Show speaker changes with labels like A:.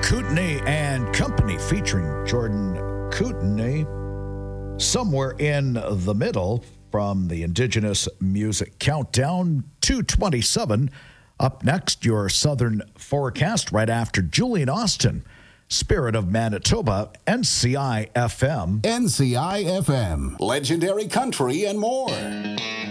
A: Kootenai and Company featuring Jordan Kootenai. Somewhere in the middle from the Indigenous Music Countdown 227. Up next, your Southern forecast right after Julian Austin. Spirit of Manitoba, NCI FM.
B: NCI FM, legendary country and more.